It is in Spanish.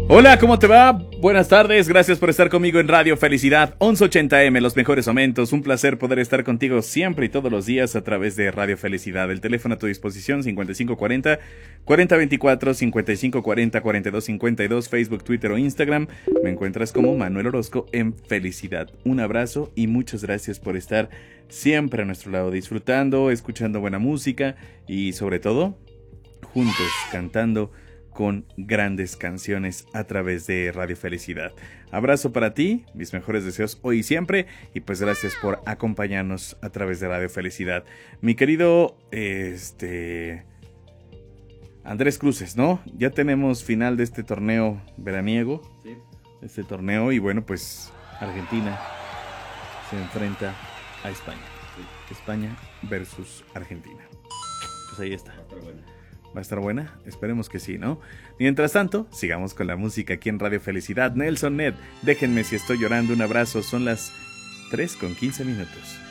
Hola, ¿cómo te va? Buenas tardes, gracias por estar conmigo en Radio Felicidad 1180M, los mejores momentos. Un placer poder estar contigo siempre y todos los días a través de Radio Felicidad. El teléfono a tu disposición 5540-4024, 5540-4252, Facebook, Twitter o Instagram. Me encuentras como Manuel Orozco en Felicidad. Un abrazo y muchas gracias por estar siempre a nuestro lado, disfrutando, escuchando buena música y sobre todo, juntos, cantando con grandes canciones a través de Radio Felicidad. Abrazo para ti, mis mejores deseos hoy y siempre, y pues gracias por acompañarnos a través de Radio Felicidad. Mi querido, Andrés Cruces, ¿no? Ya tenemos final de este torneo veraniego, sí. Este torneo, y bueno, pues Argentina se enfrenta a España. Sí. España versus Argentina. Pues ahí está. ¿Va a estar buena? Esperemos que sí, ¿no? Mientras tanto, sigamos con la música aquí en Radio Felicidad. Nelson Ned, déjenme si estoy llorando. Un abrazo, son las 3:15.